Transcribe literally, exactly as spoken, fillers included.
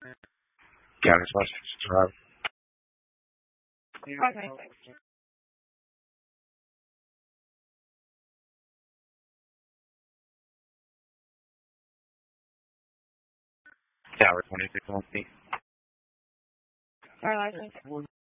County Washington Drive. Okay. Tower twenty-six one C. Our license.